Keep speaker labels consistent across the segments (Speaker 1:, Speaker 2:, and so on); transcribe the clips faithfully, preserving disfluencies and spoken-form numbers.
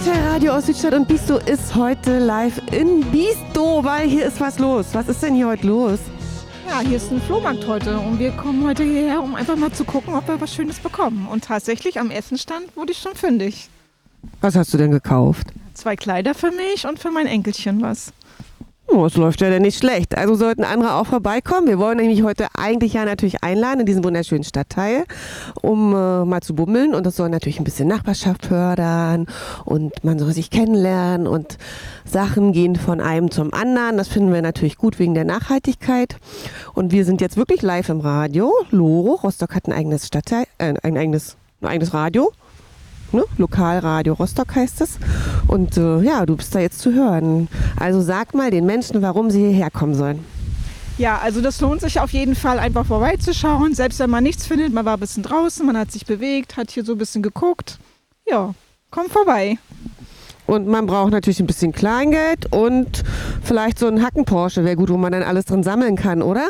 Speaker 1: Stadtteilradio aus Südstadt und Biestow ist heute live in Biestow, weil hier ist was los. Was ist denn hier heute los?
Speaker 2: Ja, hier ist ein Flohmarkt heute und wir kommen heute hierher, um einfach mal zu gucken, ob wir was Schönes bekommen. Und tatsächlich am Essenstand wurde ich schon fündig.
Speaker 1: Was hast du denn gekauft?
Speaker 2: Zwei Kleider für mich und für mein Enkelchen was.
Speaker 1: Oh, es läuft ja dann nicht schlecht. Also sollten andere auch vorbeikommen. Wir wollen nämlich heute eigentlich ja natürlich einladen in diesen wunderschönen Stadtteil, um äh, mal zu bummeln. Und das soll natürlich ein bisschen Nachbarschaft fördern und man soll sich kennenlernen und Sachen gehen von einem zum anderen. Das finden wir natürlich gut wegen der Nachhaltigkeit. Und wir sind jetzt wirklich live im Radio. Loro, Rostock hat ein eigenes Stadtteil, äh, ein eigenes, ein eigenes Radio. Ne? Lokalradio Rostock heißt es. Und äh, ja, du bist da jetzt zu hören. Also sag mal den Menschen, warum sie hierher kommen sollen.
Speaker 2: Ja, also das lohnt sich auf jeden Fall, einfach vorbeizuschauen. Selbst wenn man nichts findet, man war ein bisschen draußen, man hat sich bewegt, hat hier so ein bisschen geguckt. Ja, komm vorbei.
Speaker 1: Und man braucht natürlich ein bisschen Kleingeld und vielleicht so einen Hacken-Porsche wäre gut, wo man dann alles drin sammeln kann, oder?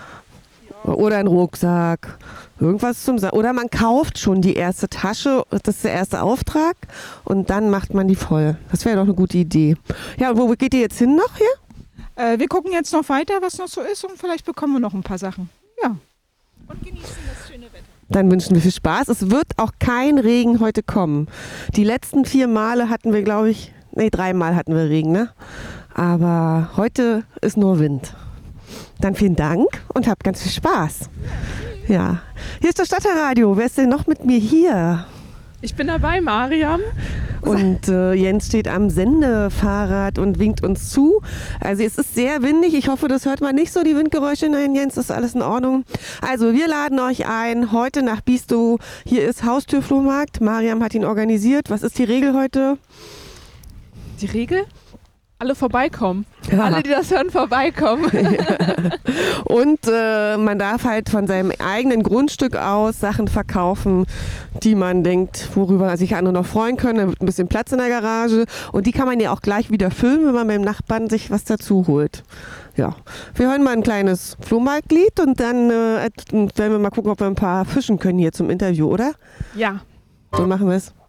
Speaker 1: Oder ein Rucksack, irgendwas zum Sa- Oder man kauft schon die erste Tasche, das ist der erste Auftrag und dann macht man die voll. Das wäre doch eine gute Idee. Ja, und wo geht ihr jetzt hin noch hier?
Speaker 2: Äh, wir gucken jetzt noch weiter, was noch so ist und vielleicht bekommen wir noch ein paar Sachen. Ja. Und genießen das schöne Wetter.
Speaker 1: Dann wünschen wir viel Spaß. Es wird auch kein Regen heute kommen. Die letzten vier Male hatten wir, glaube ich, nee, dreimal hatten wir Regen, ne? Aber heute ist nur Wind. Dann vielen Dank und habt ganz viel Spaß. Ja, hier ist das Stadtteilradio. Wer ist denn noch mit mir hier?
Speaker 3: Ich bin dabei, Mariam.
Speaker 1: Und äh, Jens steht am Sendefahrrad und winkt uns zu. Also es ist sehr windig. Ich hoffe, das hört man nicht so, die Windgeräusche. Nein, Jens, das ist alles in Ordnung. Also wir laden euch ein, heute nach Biestow. Hier ist Haustürflohmarkt. Mariam hat ihn organisiert. Was ist die Regel heute?
Speaker 3: Die Regel? Alle vorbeikommen.
Speaker 1: Ja.
Speaker 3: Alle, die das hören, vorbeikommen.
Speaker 1: Und äh, man darf halt von seinem eigenen Grundstück aus Sachen verkaufen, die man denkt, worüber sich andere noch freuen können. Da wird ein bisschen Platz in der Garage. Und die kann man ja auch gleich wieder füllen, wenn man beim Nachbarn sich was dazu holt. Ja, wir hören mal ein kleines Flohmarktlied und dann äh, werden wir mal gucken, ob wir ein paar fischen können hier zum Interview, oder?
Speaker 3: Ja.
Speaker 1: So machen wir es.